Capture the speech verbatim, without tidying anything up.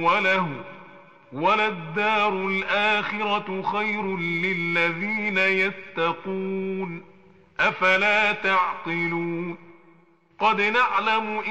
وله وللدار الآخرة خير للذين يتقون أفلا تعقلون قد نعلم